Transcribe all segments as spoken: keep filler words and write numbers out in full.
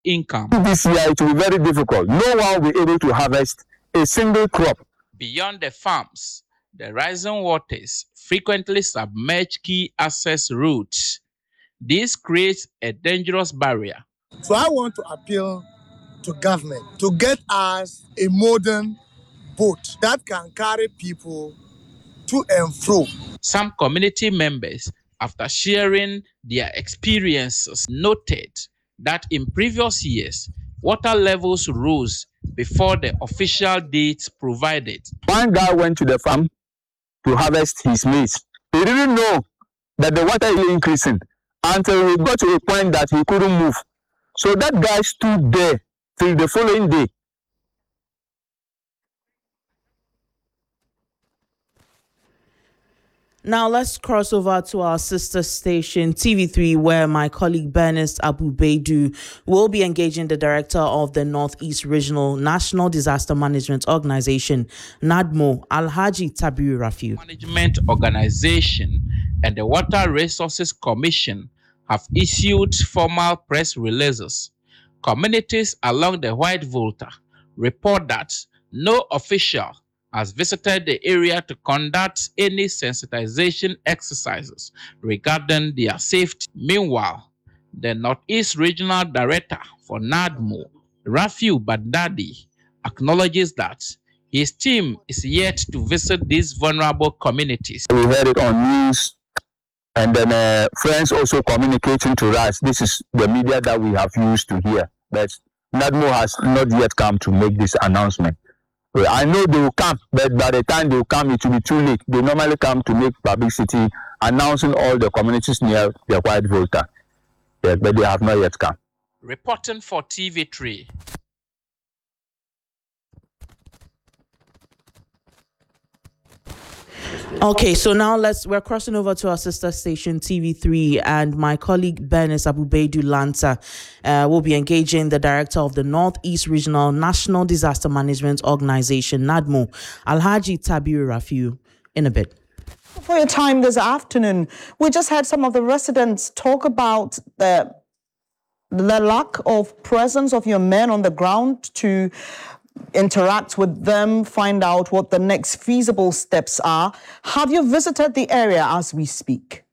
income. This year it will be very difficult. No one will be able to harvest a single crop. Beyond the farms, the rising waters frequently submerge key access routes. This creates a dangerous barrier. So I want to appeal to government to get us a modern boat that can carry people to and fro. Some community members, after sharing their experiences, noted that in previous years, water levels rose before the official dates provided. One guy went to the farm to harvest his maize. He didn't know that the water is increasing until he got to a point that he couldn't move. So that guy stood there till the following day. Now let's cross over to our sister station, T V three, where my colleague Bernice Abu-Baidu will be engaging the director of the Northeast Regional National Disaster Management Organization, NADMO, Alhaji Tabiru Rafiu. Management Organization and the Water Resources Commission have issued formal press releases. Communities along the White Volta report that no official has visited the area to conduct any sensitization exercises regarding their safety. Meanwhile, the Northeast Regional Director for NADMO, Rafiu Badadi, acknowledges that his team is yet to visit these vulnerable communities. We heard it on news, and then uh, friends also communicating to us. This is the media that we have used to hear, but NADMO has not yet come to make this announcement. I know they will come, but by the time they will come, it will be too late. They normally come to make publicity, announcing all the communities near the White Volta. Yes, but they have not yet come. Reporting for T V three. Okay, so now let's we're crossing over to our sister station T V three, and my colleague Bernice Abu-Baidu Lanta uh, will be engaging the director of the Northeast Regional National Disaster Management Organization, NADMO, Alhaji Tabiru Rafiu, in a bit. For your time this afternoon, we just had some of the residents talk about the the lack of presence of your men on the ground to interact with them, find out what the next feasible steps are. Have you visited the area as we speak?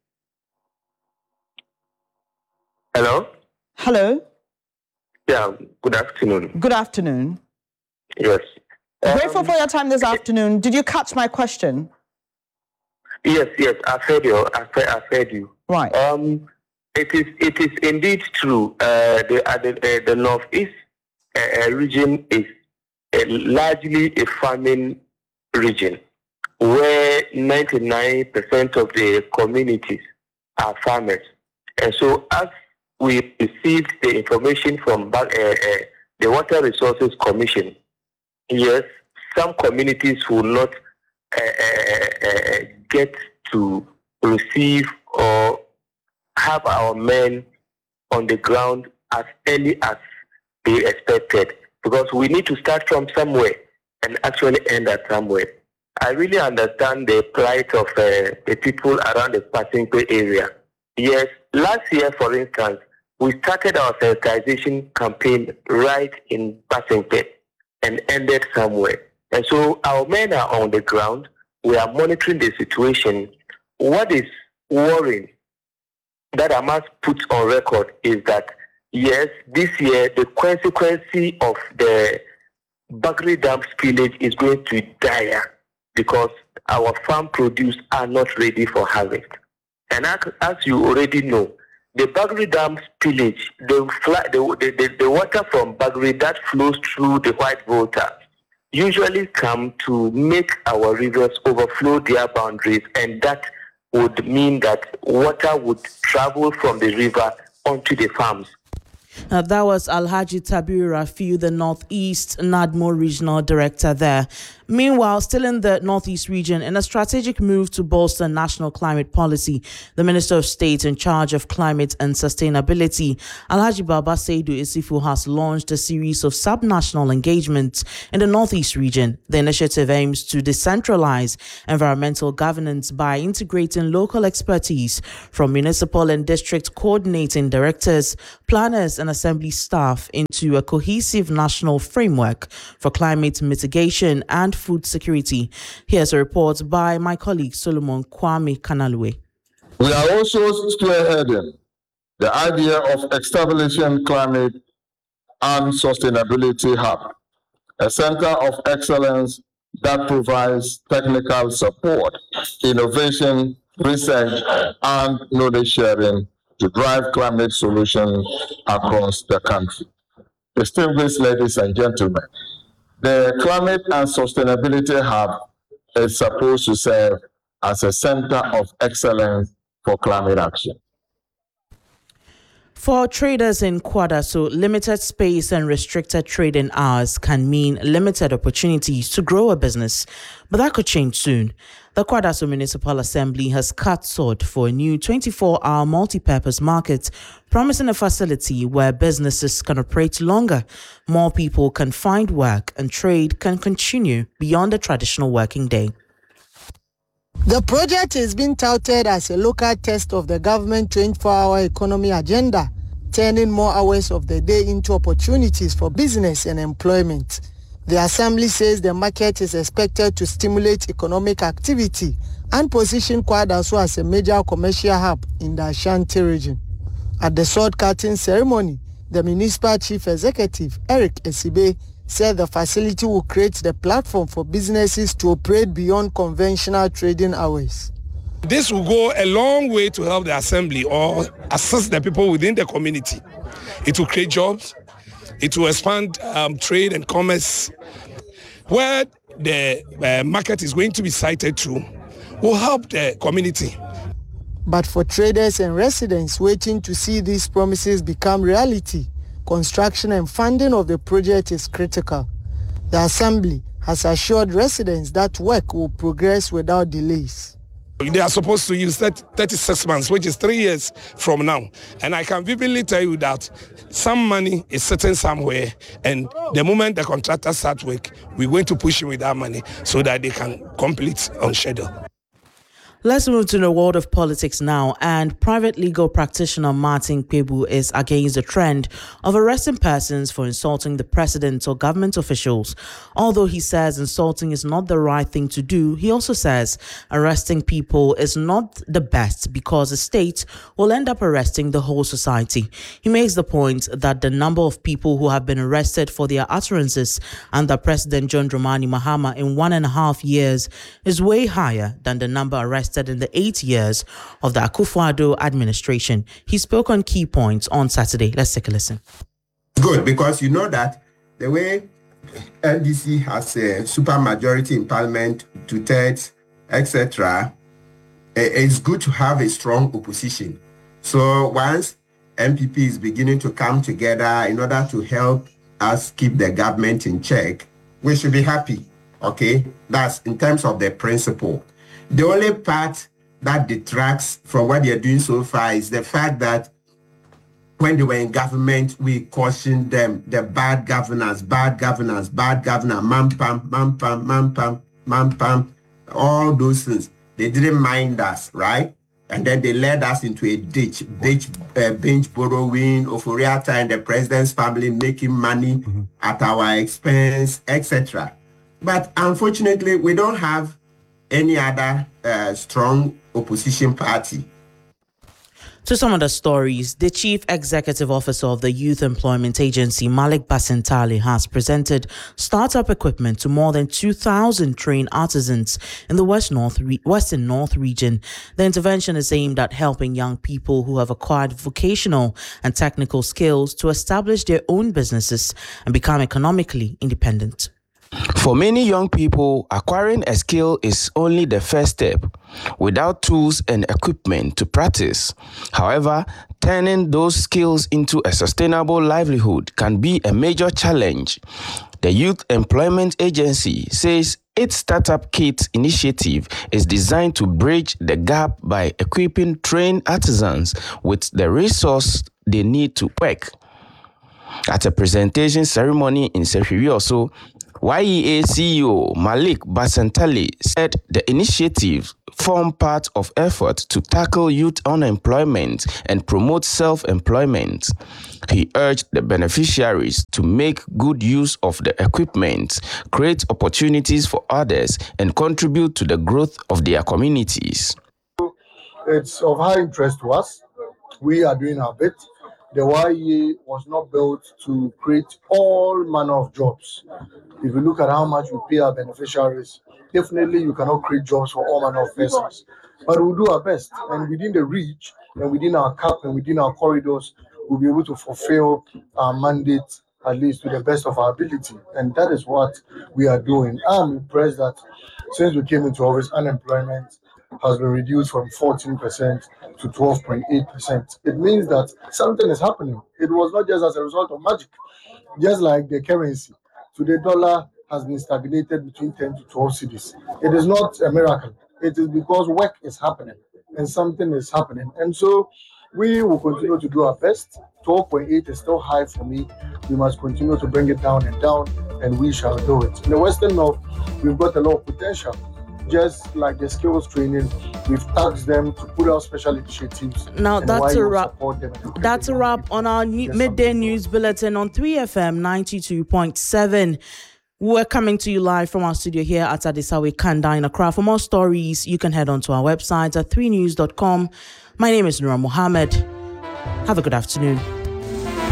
Hello? Hello? Yeah, good afternoon. Good afternoon. Yes. Grateful Um, for your time this afternoon. Did you catch my question? Yes, yes, I've heard you. I've heard, I've heard you. Right. Um, it is it is indeed true. Uh, the uh, the, uh, the northeast uh, region is uh, largely a farming region, where ninety-nine percent of the communities are farmers, and so as we received the information from uh, uh, the Water Resources Commission, yes, some communities will not uh, uh, uh, get to receive or have our men on the ground as early as they expected, because we need to start from somewhere and actually end at somewhere. I really understand the plight of uh, the people around the Pasingpe area. Yes, last year, for instance, we started our sensitization campaign right in Pasingpe and ended somewhere. And so our men are on the ground. We are monitoring the situation. What is worrying that I must put on record is that, yes, this year the consequence of the Bagri Dam spillage is going to be dire because our farm produce are not ready for harvest. And as, as you already know, the Bagri Dam spillage, the, fly, the, the, the, the water from Bagri that flows through the White Volta usually come to make our rivers overflow their boundaries, and that would mean that water would travel from the river onto the farms. Uh, that was Alhaji Tabiru Rafiu, the Northeast NADMO Regional Director there. Meanwhile, still in the Northeast region, in a strategic move to bolster national climate policy, the Minister of State in charge of climate and sustainability, Alhaji Baba Seidu Isifu, has launched a series of sub-national engagements in the Northeast region. The initiative aims to decentralize environmental governance by integrating local expertise from municipal and district coordinating directors, planners, and assembly staff into a cohesive national framework for climate mitigation and food security. Here's a report by my colleague Solomon Kwame Kanalwe. We are also spearheading the idea of establishing climate and sustainability hub, a center of excellence that provides technical support, innovation, research, and knowledge sharing to drive climate solutions across the country. Distinguished ladies and gentlemen, the Climate and Sustainability Hub is supposed to serve as a center of excellence for climate action. For traders in Kwadaso, limited space and restricted trading hours can mean limited opportunities to grow a business, but that could change soon. The Kwadaso Municipal Assembly has cut sod for a new twenty-four hour multi-purpose market, promising a facility where businesses can operate longer, more people can find work, and trade can continue beyond the traditional working day. The project is being touted as a local test of the government twenty-four hour economy agenda, turning more hours of the day into opportunities for business and employment. The Assembly says the market is expected to stimulate economic activity and position Kwadaso as a major commercial hub in the Ashanti region. At the sword-cutting ceremony, the municipal chief executive, Eric Esibe, said the facility will create the platform for businesses to operate beyond conventional trading hours. This will go a long way to help the assembly or assist the people within the community. It will create jobs. It will expand um, trade and commerce. Where the uh, market is going to be sited to will help the community. But for traders and residents waiting to see these promises become reality, construction and funding of the project is critical. The Assembly has assured residents that work will progress without delays. They are supposed to use thirty-six months, which is three years from now. And I can vividly tell you that some money is sitting somewhere, and the moment the contractor starts work, we're going to push him with that money so that they can complete on schedule. Let's move to the world of politics now, and private legal practitioner Martin Kpebu is against the trend of arresting persons for insulting the president or government officials. Although he says insulting is not the right thing to do, he also says arresting people is not the best because the state will end up arresting the whole society. He makes the point that the number of people who have been arrested for their utterances under President John Dramani Mahama in one and a half years is way higher than the number arrested in the eight years of the Akufo-Addo administration. He spoke on key points on Saturday. Let's take a listen. Good, because you know that the way N D C has a super majority in parliament, two-thirds, et cetera, it's good to have a strong opposition. So once N P P is beginning to come together in order to help us keep the government in check, we should be happy, okay? That's in terms of the principle. The only part that detracts from what they are doing so far is the fact that when they were in government, we cautioned them, the bad governance, bad governance, bad governance, mampam, mampam, mampam, mampam, all those things. They didn't mind us, right? And then they led us into a ditch, ditch uh, bench borrowing, Oforiatta and the president's family making money mm-hmm. at our expense, et cetera. But unfortunately, we don't have any other uh, strong opposition party. To some of the stories, the Chief Executive Officer of the Youth Employment Agency, Malik Basintali, has presented startup equipment to more than two thousand trained artisans in the West North Re- Western North region. The intervention is aimed at helping young people who have acquired vocational and technical skills to establish their own businesses and become economically independent. For many young people, acquiring a skill is only the first step, without tools and equipment to practice. However, turning those skills into a sustainable livelihood can be a major challenge. The Youth Employment Agency says its Startup Kit initiative is designed to bridge the gap by equipping trained artisans with the resource they need to work. At a presentation ceremony in Sefiri also, Y E A C E O Malik Basantali said the initiative form part of efforts to tackle youth unemployment and promote self-employment. He urged the beneficiaries to make good use of the equipment, create opportunities for others, and contribute to the growth of their communities. It's of high interest to us. We are doing our bit. The Y E A was not built to create all manner of jobs. If you look at how much we pay our beneficiaries, definitely you cannot create jobs for all manner of persons. But we'll do our best, and within the reach, and within our cap, and within our corridors, we'll be able to fulfill our mandate at least to the best of our ability. And that is what we are doing. I'm impressed that since we came into office, unemployment has been reduced from fourteen percent to twelve point eight percent. It means that something is happening. It was not just as a result of magic, just like the currency. So the dollar has been stagnated between ten to twelve cedis. It is not a miracle. It is because work is happening and something is happening. And so we will continue to do our best. twelve point eight is still high for me. We must continue to bring it down and down, and we shall do it. In the Western North, we've got a lot of potential. Just like the skills training, we've tasked them to put out special initiatives. Now that's a wrap. That's a wrap on our new, midday news bulletin on three F M ninety-two point seven. We're coming to you live from our studio here at Adisawe Kanda in Accra. For more stories, you can head on to our website at three news dot com. My name is Nura Mohammed. Have a good afternoon.